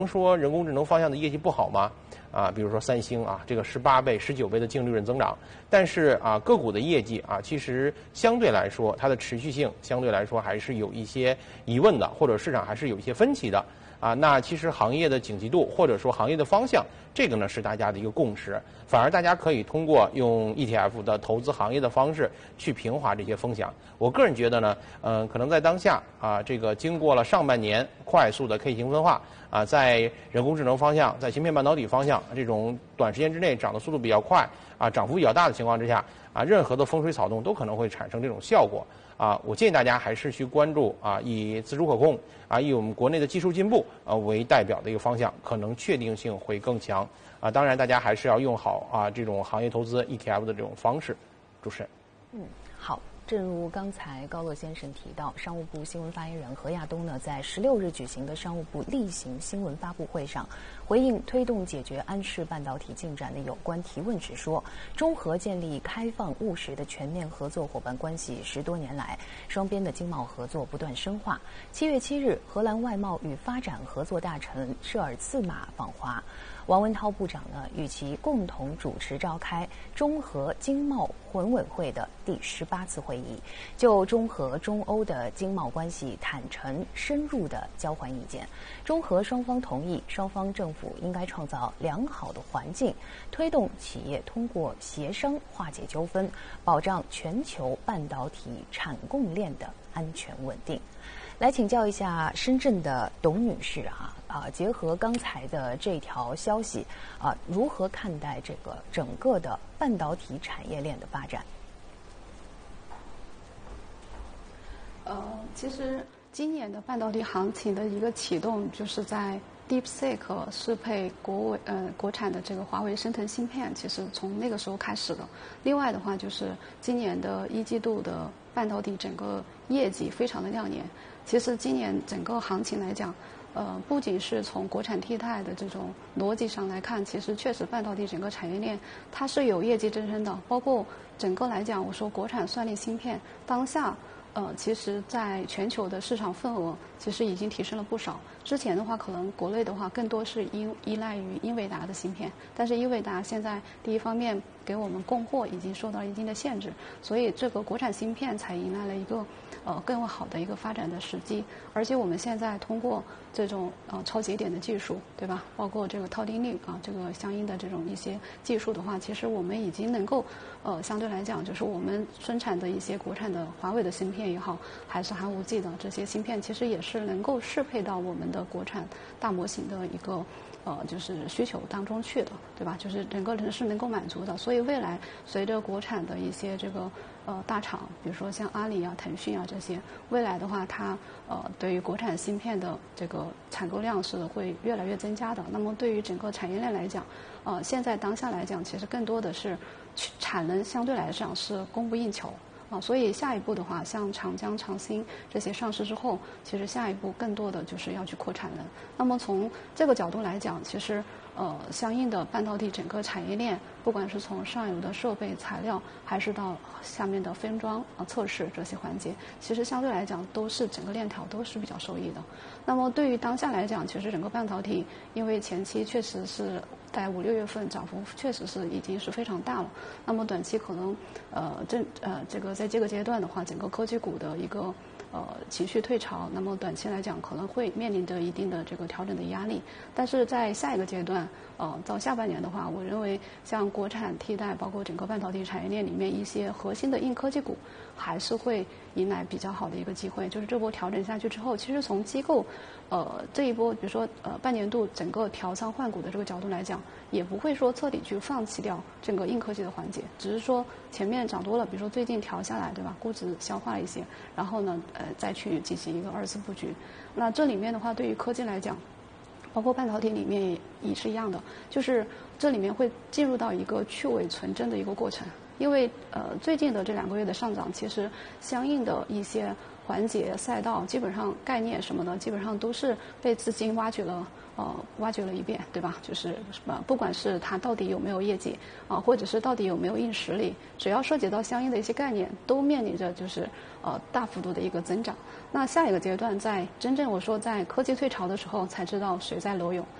说人工智能方向的业绩不好吗？比如说三星这个18倍、19倍的净利润增长，但是个股的业绩其实相对来说它的持续性相对来说还是有一些疑问的，或者市场还是有一些分歧的。那其实行业的景气度或者说行业的方向，这个呢是大家的一个共识。反而大家可以通过用 ETF 的投资行业的方式去平滑这些风险。我个人觉得呢，可能在当下这个经过了上半年快速的 K 型分化在人工智能方向、在芯片半导体方向这种短时间之内涨的速度比较快涨幅比较大的情况之下任何的风吹草动都可能会产生这种效果。我建议大家还是去关注以自主可控以我们国内的技术进步为代表的一个方向，可能确定性会更强当然大家还是要用好这种行业投资 ETF 的这种方式。主持人。 好。正如刚才高乐先生提到，商务部新闻发言人何亚东呢，在16日举行的商务部例行新闻发布会上，回应推动解决安氏半导体进展的有关提问时说，中荷建立开放务实的全面合作伙伴关系10多年来，双边的经贸合作不断深化。7月7日，荷兰外贸与发展合作大臣舍尔茨马访华。王文涛部长呢，与其共同主持召开中荷经贸混委会的第18次会议，就中荷、中欧的经贸关系坦诚深入的交换意见。中荷双方同意，双方政府应该创造良好的环境，推动企业通过协商化解纠纷，保障全球半导体产供链的安全稳定。来请教一下深圳的董女士结合刚才的这条消息如何看待这个整个的半导体产业链的发展？ 其实今年的半导体行情的一个启动，就是在 DeepSeek 适配国产的这个华为升腾芯片，其实从那个时候开始的。另外的话，就是今年的1季度的半导体整个业绩非常的亮眼。其实今年整个行情来讲，不仅是从国产替代的这种逻辑上来看，其实确实半导体整个产业链它是有业绩支撑的。包括整个来讲，我说国产算力芯片当下其实在全球的市场份额其实已经提升了不少。之前的话，可能国内的话更多是依赖于英伟达的芯片，但是英伟达现在第一方面给我们供货已经受到一定的限制，所以这个国产芯片才迎来了一个更好的一个发展的时机。而且我们现在通过这种超节点的技术，对吧？包括这个套丁率这个相应的这种一些技术的话，其实我们已经能够相对来讲，就是我们生产的一些国产的华为的芯片也好，还是寒武纪的这些芯片，其实也是能够适配到我们的国产大模型的一个就是需求当中去的，对吧？就是整个人是能够满足的。所以未来随着国产的一些这个大厂，比如说像阿里腾讯这些，未来的话它对于国产芯片的这个采购量是会越来越增加的。那么对于整个产业链来讲，现在当下来讲，其实更多的是产能相对来讲是供不应求。所以下一步的话，像长江、长兴这些上市之后，其实下一步更多的就是要去扩产能。那么从这个角度来讲，其实相应的半导体整个产业链，不管是从上游的设备材料，还是到下面的分装测试这些环节，其实相对来讲都是整个链条都是比较受益的。那么对于当下来讲，其实整个半导体，因为前期确实是在5、6月份涨幅确实是已经是非常大了。那么短期可能这个在这个阶段的话，整个科技股的一个情绪退潮，那么短期来讲可能会面临着一定的这个调整的压力。但是在下一个阶段，到下半年的话，我认为像国产替代，包括整个半导体产业链里面一些核心的硬科技股，还是会迎来比较好的一个机会。就是这波调整下去之后，其实从机构这一波，比如说半年度整个调仓换股的这个角度来讲，也不会说彻底去放弃掉整个硬科技的环节，只是说前面涨多了，比如说最近调下来，对吧？估值消化了一些，然后呢再去进行一个2次布局。那这里面的话，对于科技来讲，包括半导体里面也是一样的，就是这里面会进入到一个去伪存真的一个过程。因为最近的这2个月的上涨，其实相应的一些环节、赛道，基本上概念什么的，基本上都是被资金挖掘了一遍，对吧？就是不管是它到底有没有业绩或者是到底有没有硬实力，只要涉及到相应的一些概念，都面临着就是大幅度的一个增长。那下一个阶段，在真正我说在科技退潮的时候，才知道水在裸泳。